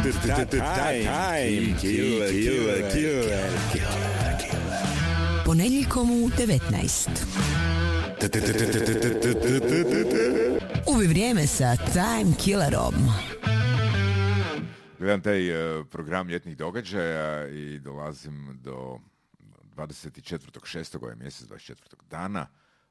Time Killer. Ponedjeljkom u 19. Ubi vrijeme sa Time Killerom. Gledam taj program ljetnih događaja i dolazim do 24.6. ovaj mjesec, 24. dana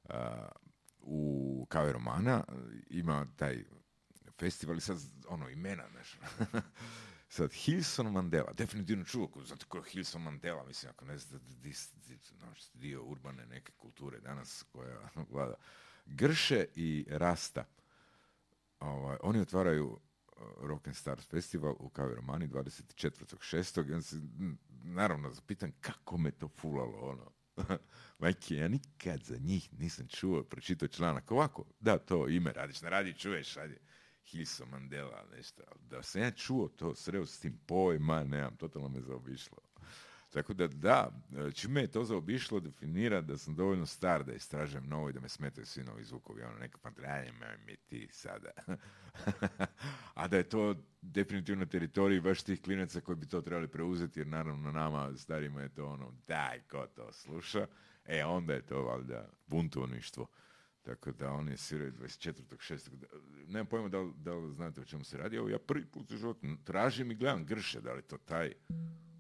u Kave Romana. Ima taj festival i sad imena, znaš. Sad, Hilson Mandela, definitivno čuo, znate ko je Hilson Mandela, mislim, ako ne znate, dio urbane neke kulture danas koja vlada. Grše i Rasta, oni otvaraju Rock and Stars festival u Kavi Romani 24.6. I onda se, naravno, zapitam kako me to fulalo, Majke, ja nikad za njih nisam čuo, pročitao članak ovako, da, to ime radiš, na radiju čuješ, ajde. Hilson Mandela, nešto. Da sam ja čuo to, sreo s tim pojma, nemam, totalno me zaobišlo. Tako da, čime je to zaobišlo, definira da sam dovoljno star da istražujem novo i da me smetaju svi novi zvukovi. Neka pantranja mi ti sada. A da je to definitivno teritorij baš tih klinaca koji bi to trebali preuzeti, jer naravno nama starima je to daj, ko to sluša. Onda je to valjda buntovništvo. Tako da oni sviraju 24.6. Nemam pojma da li znate o čemu se radi. Ja prvi put u životu tražim i gledam Grše, da li to taj